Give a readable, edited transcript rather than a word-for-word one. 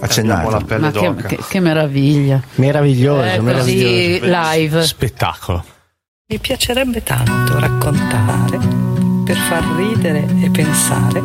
Accendiamo la pelle Ma d'oca. che meraviglia. Meraviglioso, Così meraviglioso. live. Spettacolo. Mi piacerebbe tanto raccontare per far ridere e pensare